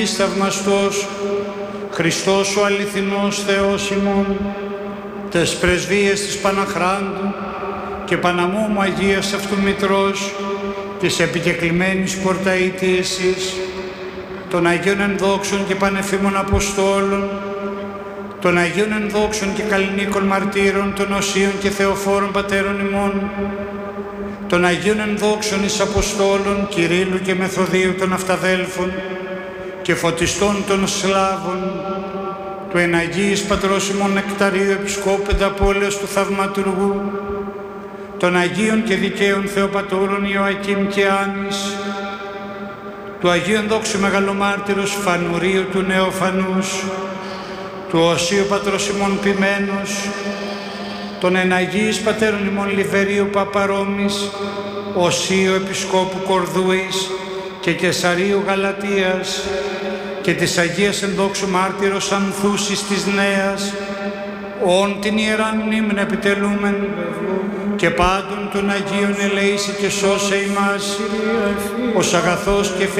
θαυμαστός, Χριστός ο αληθινός Θεός ημών, τες πρεσβείες της Παναχράντου και Παναμόμου Αγίας Αυτού Μητρός, της επικεκλημένης Πορταΐτιεσης, των Αγίων Ενδόξων και Πανεφήμων Αποστόλων, των Αγίων Ενδόξων και Καλλινίκων Μαρτύρων, των Οσίων και Θεοφόρων Πατέρων ημών, των Αγίων Ενδόξων εις Αποστόλων, Κυρίλλου και Μεθοδίου των Αυταδέλφων και Φωτιστών των Σλάβων, του Εναγίης Πατρός ημών Νεκταρίου Επισκόπου Πενταπόλεως του Θαυματουργού, των Αγίων και Δικαίων Θεοπατώρων Ιωακήμ και Άνης, του Αγίου Ενδόξου Μεγαλομάρτυρος Φανουρίου του Νεοφανούς, του Οσίου Πατρός ημών Ποιμένος, των Εναγίης Πατέρων ημών Λιβερίου Παπαρόμης, Οσίου Επισκόπου Κορδούης και Κεσαρίου Γαλατίας και της Αγίας Ενδόξου Μάρτυρος Ανθούσης της Νέας, όν την Ιεράν μνήμην επιτελούμεν και πάντων των Αγίων ελεήσει και σώσε ημάς, ως αγαθός και